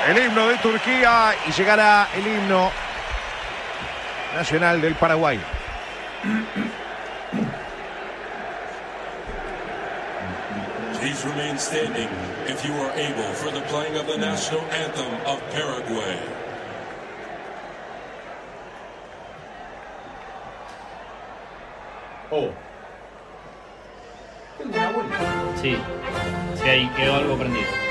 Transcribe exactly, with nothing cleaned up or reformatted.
el himno de Turquía y llegará el himno nacional del Paraguay. Please remain standing if you are able for the playing of the national anthem of Paraguay. Oh. Sí, sí, ahí quedó algo prendido.